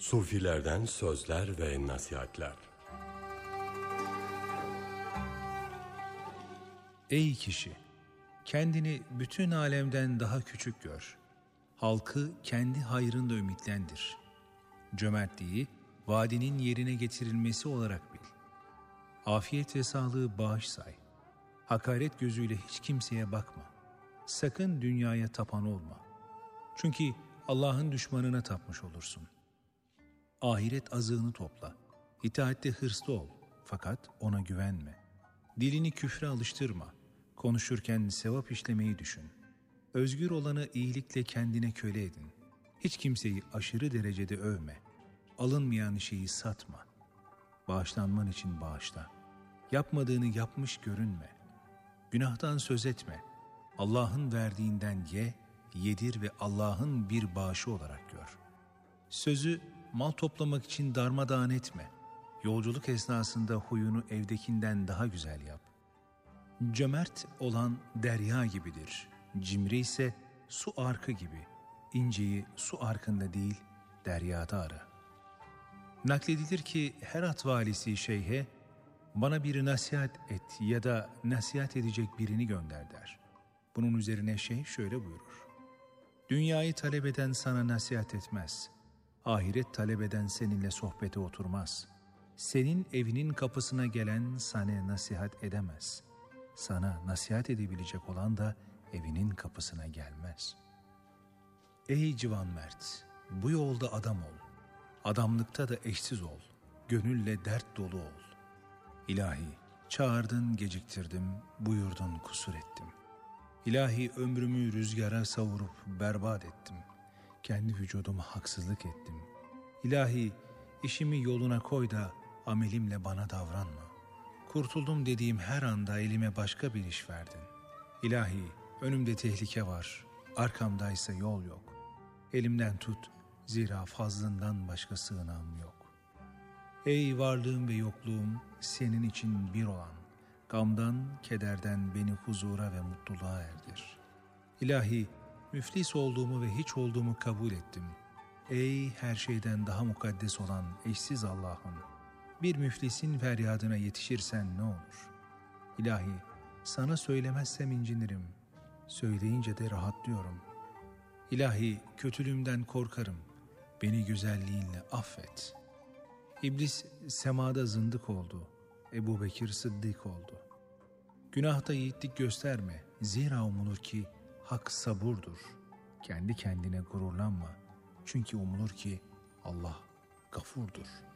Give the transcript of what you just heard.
Sufilerden sözler ve nasihatler. Ey kişi! Kendini bütün alemden daha küçük gör. Halkı kendi hayrında ümitlendir. Cömertliği vaadinin yerine getirilmesi olarak bil. Afiyet ve sağlığı bağış say. Hakaret gözüyle hiç kimseye bakma. Sakın dünyaya tapan olma. Çünkü Allah'ın düşmanına tapmış olursun. Ahiret azığını topla. İtaatte hırslı ol. Fakat ona güvenme. Dilini küfre alıştırma. Konuşurken sevap işlemeyi düşün. Özgür olanı iyilikle kendine köle edin. Hiç kimseyi aşırı derecede övme. Alınmayan şeyi satma. Bağışlanman için bağışla. Yapmadığını yapmış görünme. Günahtan söz etme. Allah'ın verdiğinden ye, yedir ve Allah'ın bir bağışı olarak gör. Sözü mal toplamak için darmadağın etme. Yolculuk esnasında huyunu evdekinden daha güzel yap. Cömert olan derya gibidir. Cimri ise su arkı gibi. İnceyi su arkında değil, deryada ara. Nakledilir ki Herat valisi şeyhe, bana bir nasihat et ya da nasihat edecek birini gönder der. Bunun üzerine şeyh şöyle buyurur. Dünyayı talep eden sana nasihat etmez. Ahiret talep eden seninle sohbete oturmaz. Senin evinin kapısına gelen sana nasihat edemez. Sana nasihat edebilecek olan da evinin kapısına gelmez. Ey civan mert! Bu yolda adam ol. Adamlıkta da eşsiz ol. Gönülle dert dolu ol. İlahi, çağırdın geciktirdim, buyurdun kusur ettim. İlahi ömrümü rüzgara savurup berbat ettim. Kendi vücuduma haksızlık ettim. İlahi işimi yoluna koy da amelimle bana davranma. Kurtuldum dediğim her anda elime başka bir iş verdin. İlahi önümde tehlike var, arkamdaysa yol yok. Elimden tut, zira fazlından başka sığınağım yok. Ey varlığım ve yokluğum senin için bir olan, gamdan, kederden beni huzura ve mutluluğa erdir. İlahi, müflis olduğumu ve hiç olduğumu kabul ettim. Ey her şeyden daha mukaddes olan eşsiz Allah'ım, bir müflisin feryadına yetişirsen ne olur? İlahi, sana söylemezsem incinirim, söyleyince de rahatlıyorum. İlahi, kötülüğümden korkarım, beni güzelliğinle affet. İblis semada zındık oldu, Ebu Bekir Sıddık oldu. Günahta yiğitlik gösterme, zira umulur ki hak saburdur. Kendi kendine gururlanma, çünkü umulur ki Allah gafurdur.